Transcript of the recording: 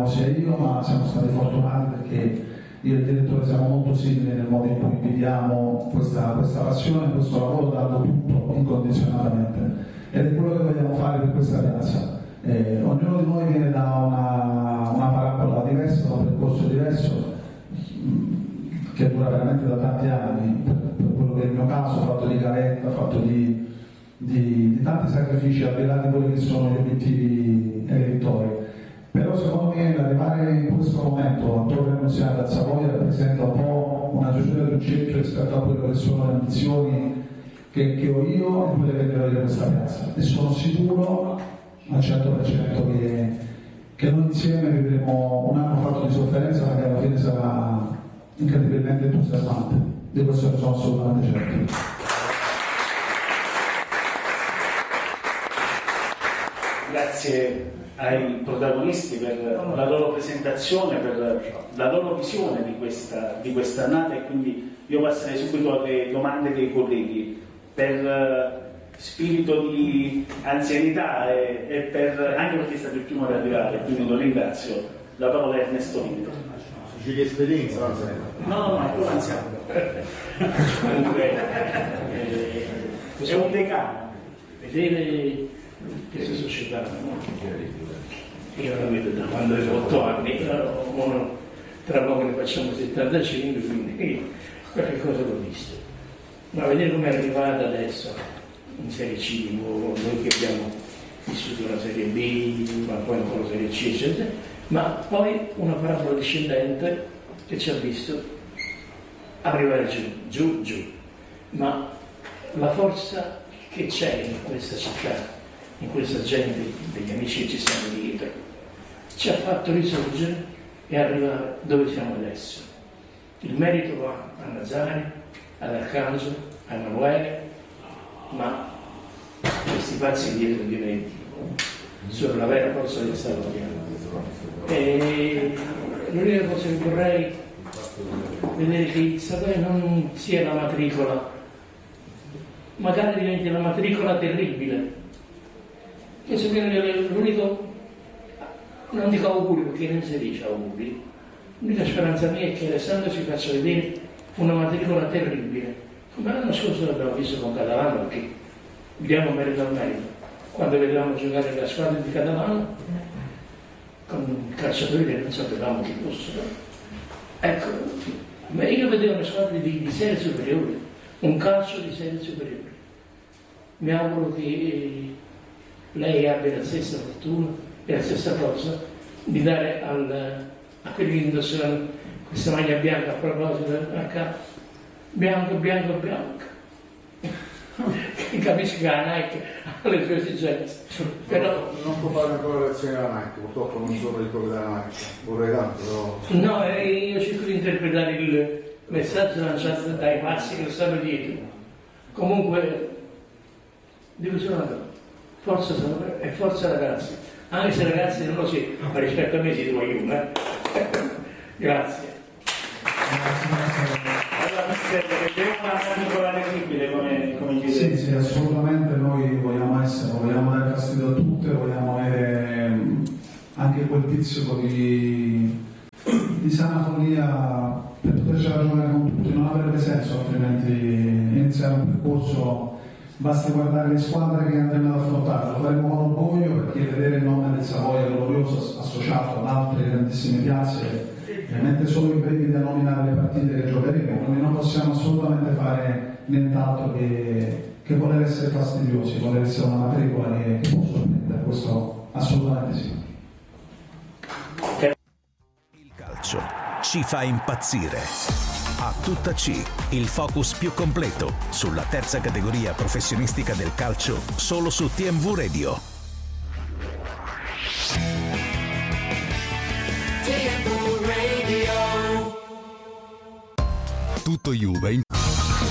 sia io, ma siamo stati fortunati perché io e il direttore siamo molto simili nel modo in cui viviamo questa passione, questo lavoro, dando tutto incondizionatamente, ed è quello che vogliamo fare per questa piazza. Ognuno di noi viene da una parabola diversa, da un percorso diverso, che dura veramente da tanti anni, per quello che è il mio caso, fatto di gavetta, fatto di tanti sacrifici, al di là di quelli che sono gli obiettivi e le vittorie. Però secondo me arrivare in questo momento a Torre Annunziata, a Savoia, rappresenta un po' una chiusura del cerchio rispetto a quelle che sono le ambizioni che ho io e quelle che devo avere questa piazza. E sono sicuro al 100% che noi insieme vivremo un anno fatto di sofferenza, ma che alla fine sarà incredibilmente entusiasmante. Di questo ne sono assolutamente certo. Grazie ai protagonisti per la loro presentazione, per la loro visione di questa annata, e quindi io passerei subito alle domande dei colleghi. Per spirito di anzianità e anche perché è stato il primo ad arrivare, quindi lo ringrazio, la parola è Ernesto Vinto. C'è esperienza? No, è più anziano. Comunque è un decano. Vedere questa società, io la vedo da quando avevo 8 anni, tra poco ne facciamo 75, quindi qualche cosa l'ho visto. Ma vedere come è arrivata adesso in Serie C di nuovo, noi che abbiamo vissuto la Serie B, ma poi un po' la Serie C, eccetera, ma poi una parabola discendente che ci ha visto arrivare giù, ma la forza che c'è in questa città, in questa gente, degli amici che ci stanno dietro, ci ha fatto risorgere e arrivare dove siamo adesso. Il merito va a Nazari, ad Arcangelo, a Emanuele, ma questi pazzi dietro di me sono la vera forza del Savoia. E l'unica cosa che vorrei vedere che il Savoia non sia la matricola, magari diventi la matricola terribile. Penso che l'unico, non dico auguri perché non si dice auguri, l'unica speranza mia è che Alessandro ci faccia vedere una matricola terribile, come l'anno scorso l'abbiamo visto con Catalano, perché diamo merito al merito. Quando vedevamo giocare la squadra di Catalano con calciatori che non sapevamo chi fossero, ecco, io vedevo una squadra di serie superiore, un calcio di serie superiore. Mi auguro che lei abbia la stessa fortuna e la stessa cosa di dare a quelli che indossano questa maglia bianca, a proposito a capo, bianco. Capisco che la Nike ha le sue esigenze, però non può fare ancora lezioni alla Nike, purtroppo non sono il proprietario della Nike, vorrei tanto, però no, io cerco di interpretare il messaggio lanciato dai pazzi che lo stanno dietro. Comunque devo solo una cosa, forza Savoia e forza ragazzi, anche se ragazzi non lo si, ma rispetto a me si trova io, grazie. Sì, assolutamente, noi vogliamo dare fastidio a tutte, vogliamo avere anche quel pizzico di sana follia per poterci ragionare con tutti. Non avrebbe senso altrimenti iniziare un percorso, basta guardare le squadre che andremo ad affrontare, lo faremo con orgoglio perché vedere il nome del Savoia glorioso associato ad altre grandissime piazze mette solo in brevità a nominare le partite che giocheremo, quindi non possiamo assolutamente fare nient'altro che voler essere fastidiosi, voler essere una matricola che può sorprendere, questo assolutamente sì. Il calcio ci fa impazzire. A tutta C, il focus più completo sulla terza categoria professionistica del calcio, solo su TMV Radio. Tutto Juve